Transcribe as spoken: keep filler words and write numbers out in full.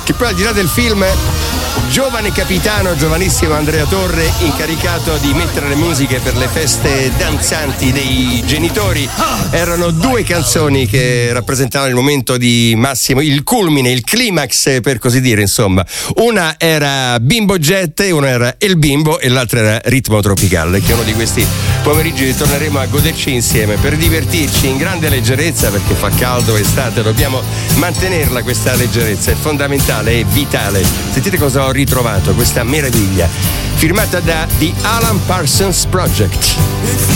che poi al di là del film, giovane capitano, giovanissimo Andrea Torre, incaricato di mettere le musiche per le feste danzanti dei genitori. Erano due canzoni che rappresentavano il momento di massimo, il culmine, il climax per così dire, insomma. Una era Bimbo Jet e una era El Bimbo e l'altra era Ritmo Tropical, che uno di questi pomeriggi torneremo a goderci insieme per divertirci in grande leggerezza, perché fa caldo, estate, dobbiamo mantenerla questa leggerezza, è fondamentale, è vitale. Sentite cosa ho ritrovato, questa meraviglia firmata da The Alan Parsons Project.